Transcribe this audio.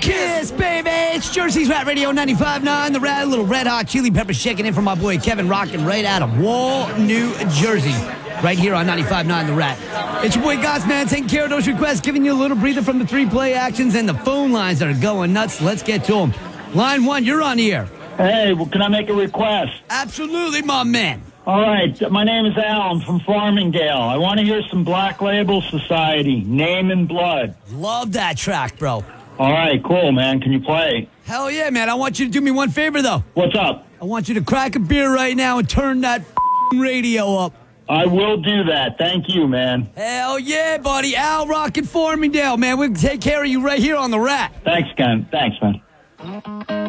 Kiss, baby! It's Jersey's Rat Radio 95.9. The Rat, a little red hot chili pepper shaking in from my boy Kevin rocking right out of Wall, New Jersey. Right here on 95.9 The Rat. It's your boy Goss, man, taking care of those requests, giving you a little breather from the 3-play actions and the phone lines that are going nuts. Let's get to them. Line 1, you're on the air. Hey, well, can I make a request? Absolutely, my man. All right, my name is Alan from Farmingdale. I want to hear some Black Label Society, Name in Blood. Love that track, bro. All right, cool, man. Can you play? Hell yeah, man. I want you to do me one favor, though. What's up? I want you to crack a beer right now and turn that radio up. I will do that. Thank you, man. Hell yeah, buddy. Al rockin' Farmingdale, man. We'll take care of you right here on The Rat. Thanks, Ken. Thanks, man.